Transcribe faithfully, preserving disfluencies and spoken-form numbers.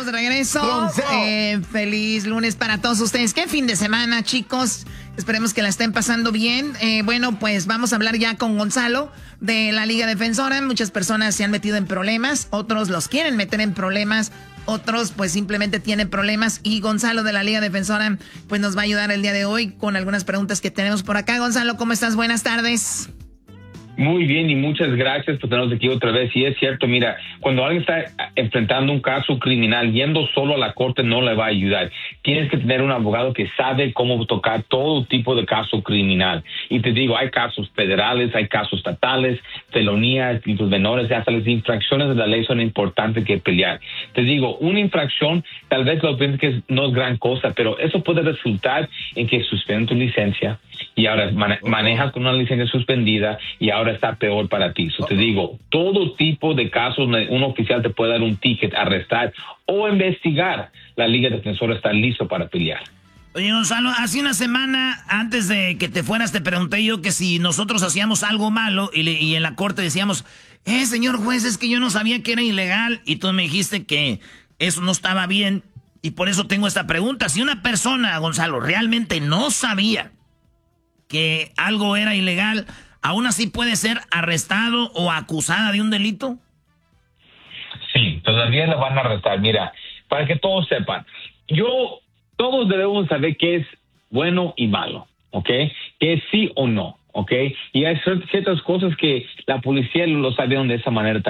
de regreso. Eh, feliz lunes para todos ustedes. ¿Qué fin de semana, chicos? Esperemos que la estén pasando bien. Eh, bueno, pues vamos a hablar ya con Gonzalo de la Liga Defensora. Muchas personas se han metido en problemas, otros los quieren meter en problemas, otros pues simplemente tienen problemas. Y Gonzalo de la Liga Defensora pues nos va a ayudar el día de hoy con algunas preguntas que tenemos por acá. Gonzalo, ¿cómo estás? Buenas tardes. Muy bien y muchas gracias por tenernos aquí otra vez. Y es cierto, mira, cuando alguien está enfrentando un caso criminal, yendo solo a la corte no le va a ayudar. Tienes que tener un abogado que sabe cómo tocar todo tipo de caso criminal. Y te digo, hay casos federales, hay casos estatales, felonías, delitos menores, hasta las infracciones de la ley son importantes que pelear. Te digo, una infracción, tal vez lo pienses que no es gran cosa, pero eso puede resultar en que suspenden tu licencia y ahora mane- manejas con una licencia suspendida y ahora está peor para ti. So, te digo, todo tipo de casos, un oficial te puede dar un ticket, arrestar o investigar. La Liga Defensora está listo para pelear. Oye, Gonzalo, hace una semana antes de que te fueras te pregunté yo que si nosotros hacíamos algo malo y, le, y en la corte decíamos, eh, señor juez, es que yo no sabía que era ilegal, y tú me dijiste que eso no estaba bien, y por eso tengo esta pregunta. Si una persona, Gonzalo, realmente no sabía que algo era ilegal, ¿aún así puede ser arrestado o acusada de un delito? Sí, todavía lo van a arrestar. Mira, para que todos sepan, yo, todos debemos saber qué es bueno y malo, ¿ok? Qué es sí o no, ¿ok? Y hay ciertas cosas que la policía lo sabieron de esa manera